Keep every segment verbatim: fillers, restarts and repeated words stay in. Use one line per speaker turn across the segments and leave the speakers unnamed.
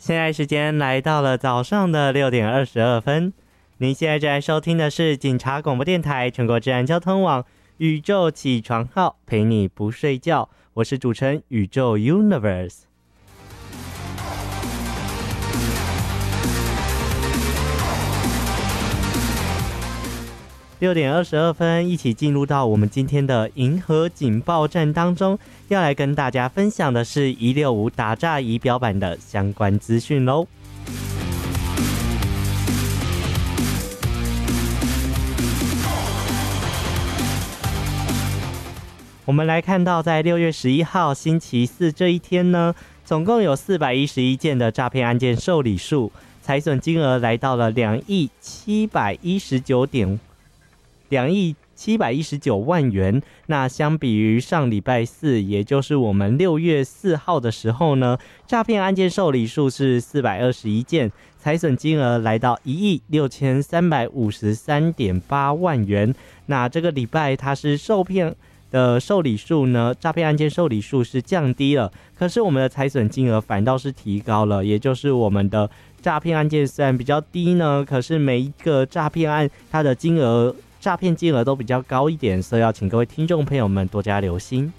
现在时间来到了早上的六点二十二分。您现在正在收听的是警察广播电台全国治安交通网宇宙起床号，陪你不睡觉。我是主持人宇宙 Universe。六点二十二分，一起进入到我们今天的银河警报站当中，要来跟大家分享的是一六五打诈仪表板的相关资讯咯。我们来看到在六月十一号星期四这一天呢，总共有四百一十一件的诈骗案件受理数，财损金额来到了两亿七百一十九点两亿七百一十九万元。那相比于上礼拜四，也就是我们六月四号的时候呢，诈骗案件受理数是四百二十一件，财损金额来到一亿六千三百五十三点八万元。那这个礼拜它是受骗的受理数呢，诈骗案件受理数是降低了，可是我们的财损金额反倒是提高了，也就是我们的诈骗案件虽然比较低呢，可是每一个诈骗案它的金额诈骗金额都比较高一点，所以要请各位听众朋友们多加留心。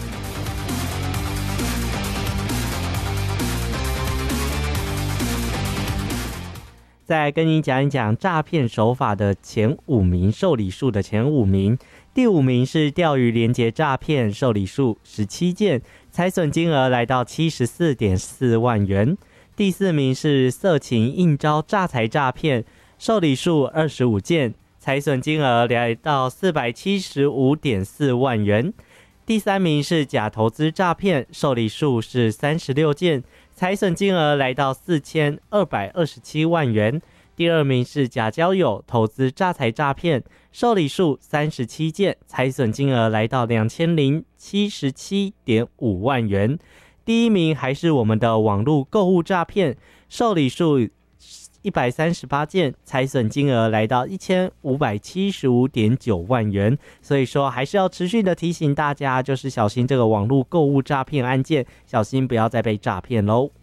再来跟你讲一讲诈骗手法的前五名，受理数的前五名。第五名是钓鱼连结诈骗，受理数十七件，财损金额来到 七十四点四万元。第四名是色情应招诈财诈骗，受理数二十五件，财损金额来到 四百七十五点四万元。第三名是假投资诈骗，受理数是三十六件，财损金额来到四千二百二十七万元。第二名是假交友投资诈财诈骗，受理数三十七件，财损金额来到两千零七十七点五万元。第一名还是我们的网络购物诈骗，受理数一百三十八件，财损金额来到一千五百七十五点九万元。所以说还是要持续的提醒大家，就是小心这个网络购物诈骗案件，小心不要再被诈骗咯。